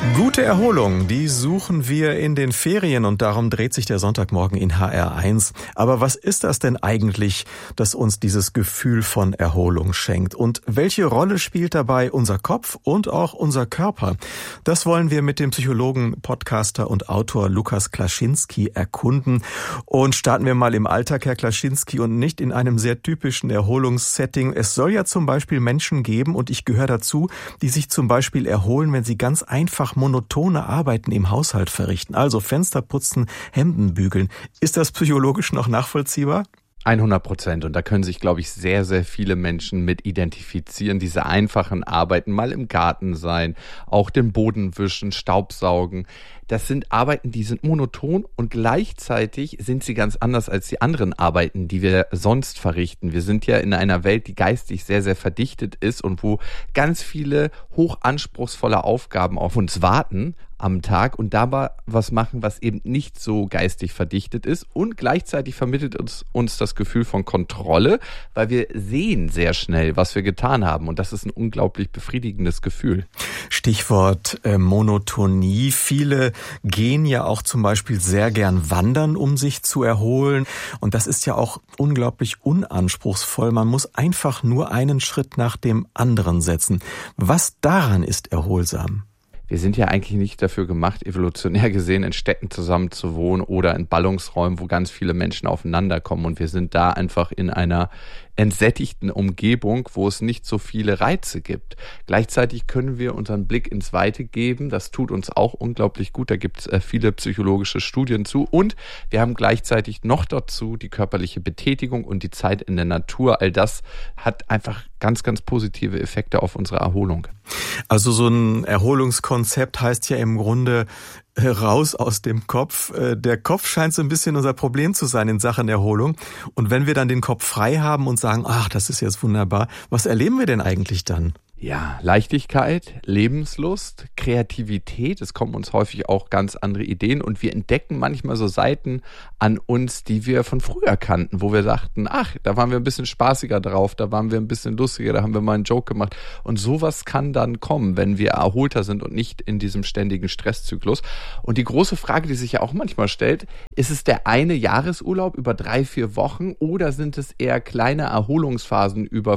Gute Erholung, die suchen wir in den Ferien und darum dreht sich der Sonntagmorgen in HR1. Aber was ist das denn eigentlich, das uns dieses Gefühl von Erholung schenkt? Und welche Rolle spielt dabei unser Kopf und auch unser Körper? Das wollen wir mit dem Psychologen, Podcaster und Autor Lukas Klaschinski erkunden. Und starten wir mal im Alltag, Herr Klaschinski, und nicht in einem sehr typischen Erholungssetting. Es soll ja zum Beispiel Menschen geben, und ich gehöre dazu, die sich zum Beispiel erholen, wenn sie ganz einfach monotone Arbeiten im Haushalt verrichten, also Fenster putzen, Hemden bügeln. Ist das psychologisch noch nachvollziehbar? 100%. Und da können sich, glaube ich, sehr, sehr viele Menschen mit identifizieren. Diese einfachen Arbeiten, mal im Garten sein, auch den Boden wischen, Staubsaugen. Das sind Arbeiten, die sind monoton und gleichzeitig sind sie ganz anders als die anderen Arbeiten, die wir sonst verrichten. Wir sind ja in einer Welt, die geistig sehr, sehr verdichtet ist und wo ganz viele hochanspruchsvolle Aufgaben auf uns warten am Tag und dabei was machen, was eben nicht so geistig verdichtet ist, und gleichzeitig vermittelt uns das Gefühl von Kontrolle, weil wir sehen sehr schnell, was wir getan haben, und das ist ein unglaublich befriedigendes Gefühl. Stichwort Monotonie. Viele gehen ja auch zum Beispiel sehr gern wandern, um sich zu erholen, und das ist ja auch unglaublich unanspruchsvoll. Man muss einfach nur einen Schritt nach dem anderen setzen. Was daran ist erholsam? Wir sind ja eigentlich nicht dafür gemacht, evolutionär gesehen in Städten zusammen zu wohnen oder in Ballungsräumen, wo ganz viele Menschen aufeinander kommen. Und wir sind da einfach in einer entsättigten Umgebung, wo es nicht so viele Reize gibt. Gleichzeitig können wir unseren Blick ins Weite geben. Das tut uns auch unglaublich gut. Da gibt es viele psychologische Studien zu. Und wir haben gleichzeitig noch dazu die körperliche Betätigung und die Zeit in der Natur. All das hat einfach ganz, ganz positive Effekte auf unsere Erholung. Also so ein Erholungskonzept heißt ja im Grunde raus aus dem Kopf. Der Kopf scheint so ein bisschen unser Problem zu sein in Sachen Erholung. Und wenn wir dann den Kopf frei haben und sagen, ach, das ist jetzt wunderbar, was erleben wir denn eigentlich dann? Ja, Leichtigkeit, Lebenslust, Kreativität. Es kommen uns häufig auch ganz andere Ideen und wir entdecken manchmal so Seiten an uns, die wir von früher kannten, wo wir sagten, ach, da waren wir ein bisschen spaßiger drauf, da waren wir ein bisschen lustiger, da haben wir mal einen Joke gemacht. Und sowas kann dann kommen, wenn wir erholter sind und nicht in diesem ständigen Stresszyklus. Und die große Frage, die sich ja auch manchmal stellt, ist es der eine Jahresurlaub über 3-4 Wochen oder sind es eher kleine Erholungsphasen über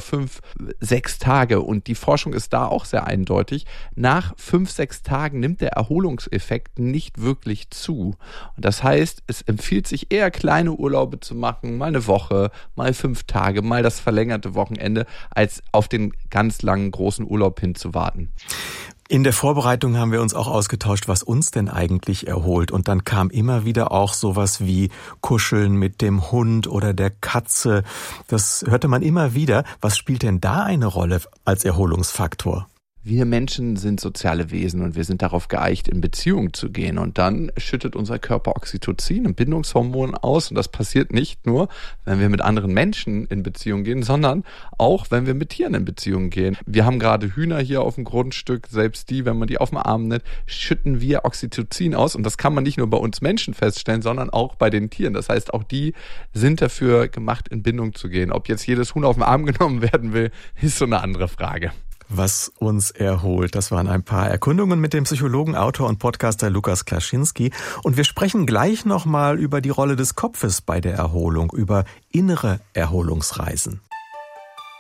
5-6 Tage? Und die Forschung ist da auch sehr eindeutig. Nach 5-6 Tagen nimmt der Erholungseffekt nicht wirklich zu. Und das heißt, es empfiehlt sich eher kleine Urlaube zu machen, mal eine Woche, mal 5 Tage, mal das verlängerte Wochenende, als auf den ganz langen großen Urlaub hinzuwarten. In der Vorbereitung haben wir uns auch ausgetauscht, was uns denn eigentlich erholt. Und dann kam immer wieder auch sowas wie Kuscheln mit dem Hund oder der Katze. Das hörte man immer wieder. Was spielt denn da eine Rolle als Erholungsfaktor? Wir Menschen sind soziale Wesen und wir sind darauf geeicht, in Beziehung zu gehen. Und dann schüttet unser Körper Oxytocin, ein Bindungshormon, aus. Und das passiert nicht nur, wenn wir mit anderen Menschen in Beziehung gehen, sondern auch, wenn wir mit Tieren in Beziehung gehen. Wir haben gerade Hühner hier auf dem Grundstück. Selbst die, wenn man die auf dem Arm nimmt, schütten wir Oxytocin aus. Und das kann man nicht nur bei uns Menschen feststellen, sondern auch bei den Tieren. Das heißt, auch die sind dafür gemacht, in Bindung zu gehen. Ob jetzt jedes Huhn auf den Arm genommen werden will, ist so eine andere Frage. Was uns erholt. Das waren ein paar Erkundungen mit dem Psychologen, Autor und Podcaster Lukas Klaschinski. Und wir sprechen gleich nochmal über die Rolle des Kopfes bei der Erholung, über innere Erholungsreisen.